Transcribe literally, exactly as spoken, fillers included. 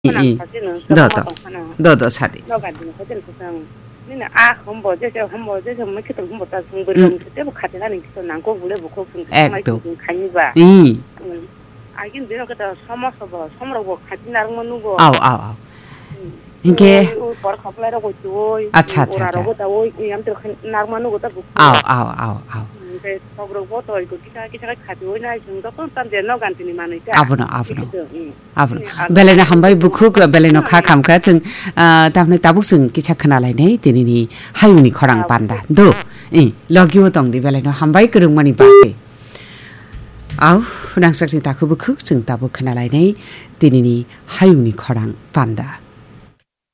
이 사진은 너도 하나 너도 사디. 너가 지금 사진 보상 니는 아 hombo 제제 hombo 제제 뭐 키도 hombo 다 음. 승부를 그때 뭐 가져가는 키도 난고 불에 먹고 좀 액도. 가니봐 이 아긴 내가 그다 섬어서 봐 섬으라고 가지 나랑 뭐 누구 아우 아우 아우. 이게 버 커플라고 또 아차 아차 아차. 오라고 다 오이 양들 나만 누구 다 아우 아우 아우 아우. 근데 서브로 또 이거 기타 기타 가지고 나 정도 또 내가 간티니 많으니까 아브노 아브노. 아브노. 벨레나 한바이 부쿠 그 벨레노 카캄카 정 다음에 다북승 기차 크나라이네 디니니 하유니 커랑 반다. 도. 이 러기오 동디 벨레노 한바이 그릉만이 바게. 아우 낭삭리 다그 부쿠 정 다북 크나라이네 디니니 하유니 커랑 반다.